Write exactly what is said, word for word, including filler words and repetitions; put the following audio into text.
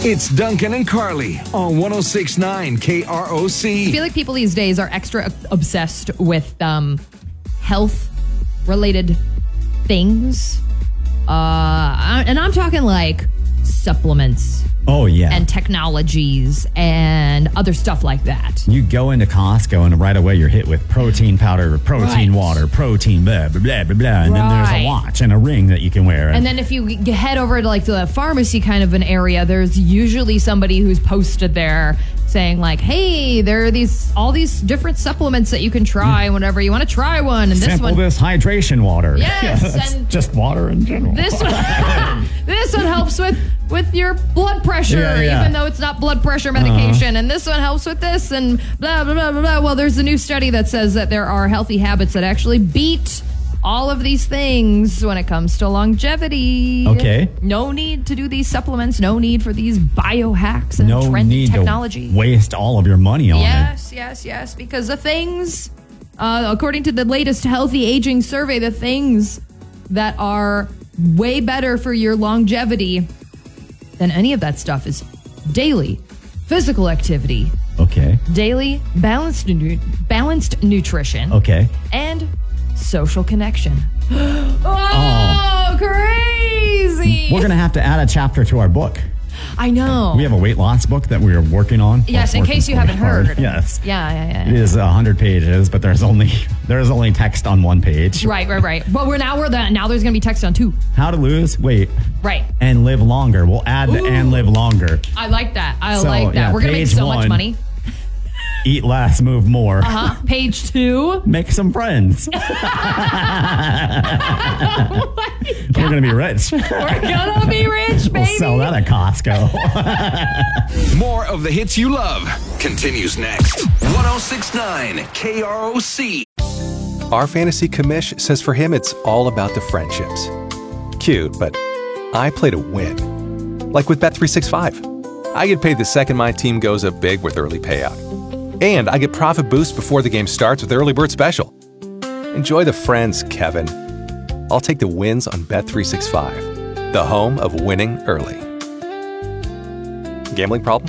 It's Duncan and Carly on one oh six point nine K R O C. I feel like people these days are extra obsessed with um, health-related things. Uh, and I'm talking like supplements. Oh, yeah. And technologies and other stuff like that. You go into Costco and right away you're hit with protein powder, protein Right. water, protein blah, blah, blah, blah, blah. And then there's Right. a watch and a ring that you can wear. And then if you g- head over to like the pharmacy kind of an area, there's usually somebody who's posted there saying like, hey, there are these all these different supplements that you can try whenever you want to try one. And this Sample one, this hydration water. Yes, it's and- just water in general. this one, this one helps with with your blood pressure, Yeah, yeah. even though it's not blood pressure medication. And this one helps with this and blah, blah, blah, blah, blah. Well, there's a new study that says that there are healthy habits that actually beat all of these things when it comes to longevity. Okay. No need to do these supplements. No need for these biohacks and no trendy need technology. to waste all of your money on it. Yes, yes, yes. Because the things, uh, according to the latest Healthy Aging Survey, the things that are way better for your longevity than any of that stuff is daily physical activity, Okay. daily balanced nu- balanced nutrition, Okay. and social connection. Oh, crazy! We're going to have to add a chapter to our book. I know. We have a weight loss book that we are working on. Yes, We're in working case you pretty haven't hard. heard. Yes. Yeah, yeah, yeah. It is one hundred pages, but there's only there's only text on one page. Right, right, right. But we're now we're the now there's gonna be text on two. How to lose weight Right. and live longer. We'll add the Ooh. and live longer. I like that. I So, like that. yeah, We're gonna make page so much one. money. Eat less, move more. Uh-huh. Page two. Make some friends. Oh my We're going to be rich. We're gonna be rich, baby. We'll sell that at Costco. More of the hits you love continues next. one oh six point nine K R O C. Our fantasy commish says for him it's all about the friendships. Cute, but I play to win. Like with Bet three sixty-five. I get paid the second my team goes up big with early payout. And I get profit boost before the game starts with Early Bird Special. Enjoy the friends, Kevin. I'll take the wins on Bet three sixty-five, the home of winning early. Gambling problem?